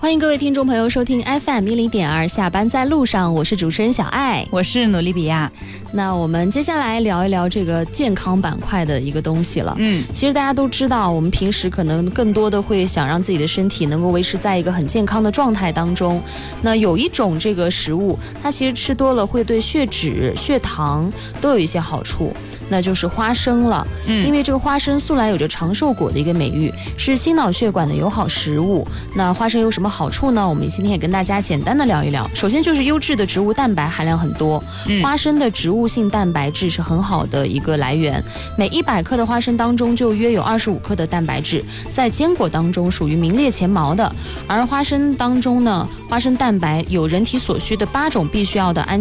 欢迎各位听众朋友收听 FM10.2下班在路上，我是主持人小爱， 我是努利比亚。 那我们接下来聊一聊这个健康板块的一个东西了。其实大家都知道，我们平时可能更多的会想让自己的身体能够维持在一个很健康的状态当中。那有一种这个食物，它其实吃多了会对血脂、血糖都有一些好处，那就是花生了。因为这个花生素来有着长寿果的一个美誉，是心脑血管的友好食物。那花生有什么好处呢？我们今天也跟大家简单的聊一聊。首先就是优质的植物蛋白含量很多，花生的植物性蛋白质是很好的一个来源，每100克的花生当中就约有25克的蛋白质，在坚果当中属于名列前茅的。而花生当中呢，花生蛋白有人体所需的8种必须要的氨